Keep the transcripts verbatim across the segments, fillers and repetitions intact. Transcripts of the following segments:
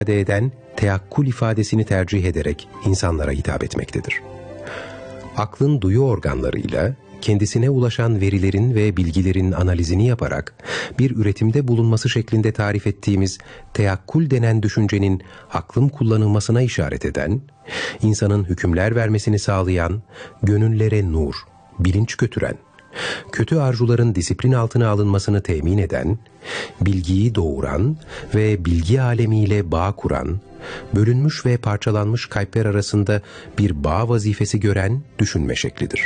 eden teakkul ifadesini tercih ederek insanlara hitap etmektedir. Aklın duyu organlarıyla kendisine ulaşan verilerin ve bilgilerin analizini yaparak bir üretimde bulunması şeklinde tarif ettiğimiz teakkul denen düşüncenin aklın kullanılmasına işaret eden, insanın hükümler vermesini sağlayan, gönüllere nur, bilinç götüren, kötü arzuların disiplin altına alınmasını temin eden, bilgiyi doğuran ve bilgi alemiyle bağ kuran, bölünmüş ve parçalanmış kalpler arasında bir bağ vazifesi gören düşünme şeklidir.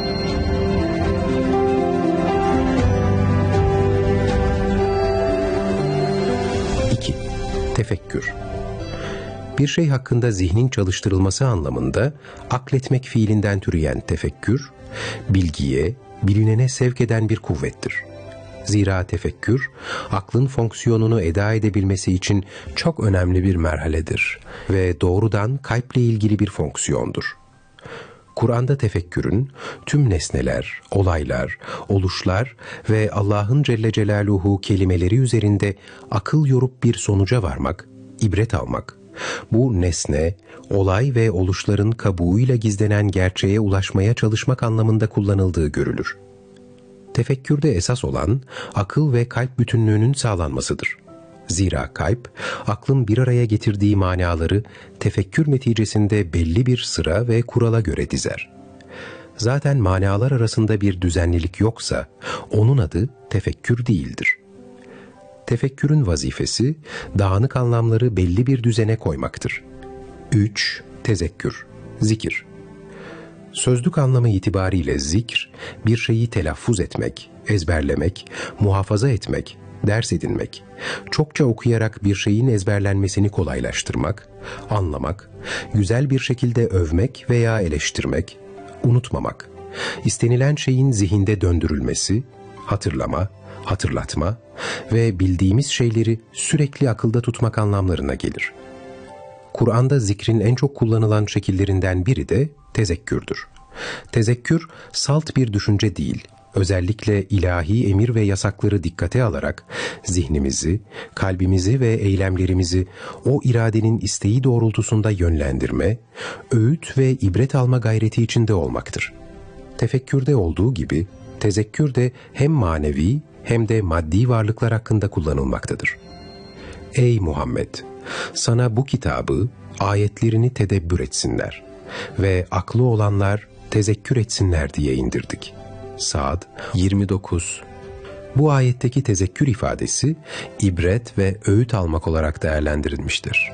iki. Tefekkür. Bir şey hakkında zihnin çalıştırılması anlamında akletmek fiilinden türeyen tefekkür, bilgiye, bilinene sevk eden bir kuvvettir. Zira tefekkür, aklın fonksiyonunu eda edebilmesi için çok önemli bir merhaledir ve doğrudan kalple ilgili bir fonksiyondur. Kur'an'da tefekkürün tüm nesneler, olaylar, oluşlar ve Allah'ın Celle Celaluhu kelimeleri üzerinde akıl yorup bir sonuca varmak, ibret almak, bu nesne, olay ve oluşların kabuğuyla gizlenen gerçeğe ulaşmaya çalışmak anlamında kullanıldığı görülür. Tefekkürde esas olan akıl ve kalp bütünlüğünün sağlanmasıdır. Zira kalp, aklın bir araya getirdiği manaları tefekkür neticesinde belli bir sıra ve kurala göre dizer. Zaten manalar arasında bir düzenlilik yoksa, onun adı tefekkür değildir. Tefekkürün vazifesi, dağınık anlamları belli bir düzene koymaktır. üç. Tezekkür, zikir. Sözlük anlamı itibariyle zikr, bir şeyi telaffuz etmek, ezberlemek, muhafaza etmek, ders edinmek, çokça okuyarak bir şeyin ezberlenmesini kolaylaştırmak, anlamak, güzel bir şekilde övmek veya eleştirmek, unutmamak, istenilen şeyin zihinde döndürülmesi, hatırlama, hatırlatma ve bildiğimiz şeyleri sürekli akılda tutmak anlamlarına gelir. Kur'an'da zikrin en çok kullanılan şekillerinden biri de tezekkürdür. Tezekkür, salt bir düşünce değil, özellikle ilahi emir ve yasakları dikkate alarak zihnimizi, kalbimizi ve eylemlerimizi o iradenin isteği doğrultusunda yönlendirme, öğüt ve ibret alma gayreti içinde olmaktır. Tefekkürde olduğu gibi, tezekkür de hem manevi hem de maddi varlıklar hakkında kullanılmaktadır. Ey Muhammed! Sana bu kitabı, ayetlerini tedebbür etsinler ve aklı olanlar tezekkür etsinler diye indirdik. Sa'd yirmi dokuz. Bu ayetteki tezekkür ifadesi, ibret ve öğüt almak olarak değerlendirilmiştir.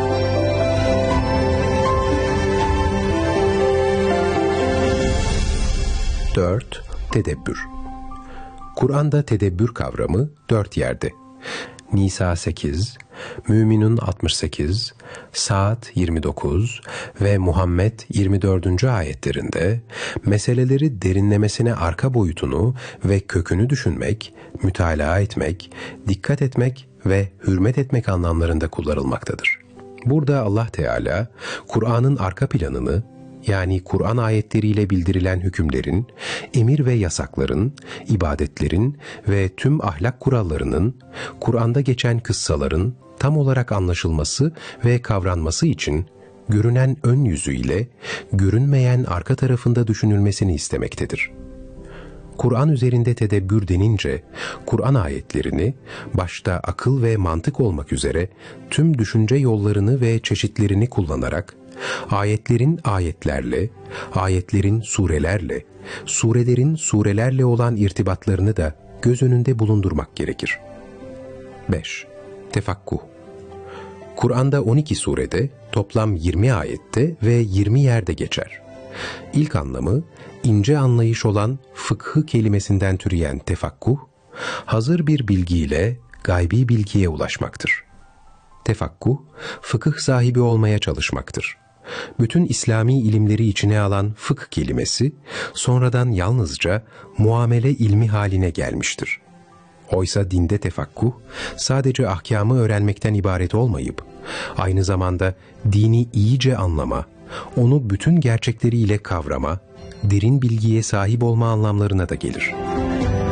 dört. Tedebbür. Kur'an'da tedebbür kavramı dört yerde. Nisa sekiz, Müminun altmış sekiz, Sa'd yirmi dokuz ve Muhammed yirmi dördüncü ayetlerinde meseleleri derinlemesine arka boyutunu ve kökünü düşünmek, mütalaa etmek, dikkat etmek ve hürmet etmek anlamlarında kullanılmaktadır. Burada Allah Teala, Kur'an'ın arka planını, yani Kur'an ayetleriyle bildirilen hükümlerin, emir ve yasakların, ibadetlerin ve tüm ahlak kurallarının, Kur'an'da geçen kıssaların tam olarak anlaşılması ve kavranması için görünen ön yüzüyle, görünmeyen arka tarafında düşünülmesini istemektedir. Kur'an üzerinde tedebbür denince, Kur'an ayetlerini, başta akıl ve mantık olmak üzere tüm düşünce yollarını ve çeşitlerini kullanarak, ayetlerin ayetlerle, ayetlerin surelerle, surelerin surelerle olan irtibatlarını da göz önünde bulundurmak gerekir. beş. Tefakkuh. Kur'an'da on iki surede, toplam yirmi ayette ve yirmi yerde geçer. İlk anlamı, ince anlayış olan fıkhı kelimesinden türeyen tefakkuh, hazır bir bilgiyle gaybi bilgiye ulaşmaktır. Tefakkuh, fıkıh sahibi olmaya çalışmaktır. Bütün İslami ilimleri içine alan fıkh kelimesi, sonradan yalnızca muamele ilmi haline gelmiştir. Oysa dinde tefakkuh, sadece ahkamı öğrenmekten ibaret olmayıp, aynı zamanda dini iyice anlama, onu bütün gerçekleriyle kavrama, derin bilgiye sahip olma anlamlarına da gelir.